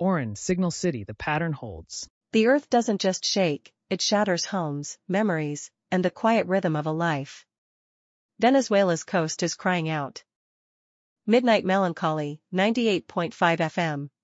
Oren, Signal City, the pattern holds. The earth doesn't just shake, it shatters homes, memories, and the quiet rhythm of a life. Venezuela's coast is crying out. Midnight Melancholy, 98.5 FM.